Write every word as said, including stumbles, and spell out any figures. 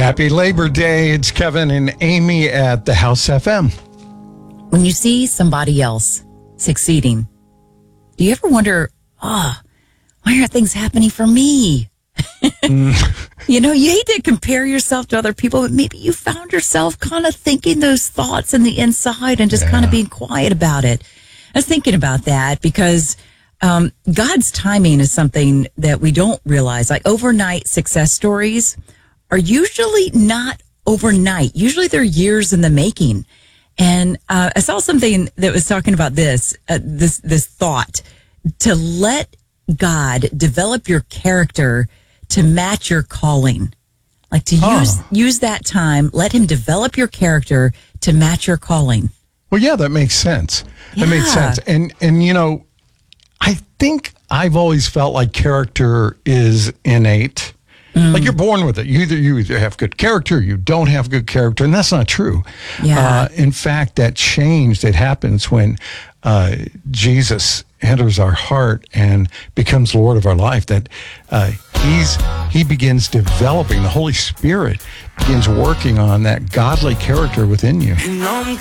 Happy Labor Day. It's Kevin and Amy at the House F M. When you see somebody else succeeding, do you ever wonder, oh, why aren't things happening for me? mm. You know, you hate to compare yourself to other people, but maybe you found yourself kind of thinking those thoughts in the inside and just yeah. kind of being quiet about it. I was thinking about that because um, God's timing is something that we don't realize. Like overnight success stories are usually not overnight. Usually they're years in the making. And uh, I saw something that was talking about this, uh, this, this thought to let God develop your character to match your calling. Like to oh. use, use that time, let him develop your character to match your calling. Well, yeah, that makes sense. Yeah. That makes sense. And, and, you know, I think I've always felt like character is innate. Mm. Like you're born with it. You either you either have good character, or you don't have good character, and that's not true. Yeah. Uh, in fact, that change that happens when uh, Jesus enters our heart and becomes Lord of our life, that uh, he's he begins developing, the Holy Spirit begins working on that godly character within you. You know I'm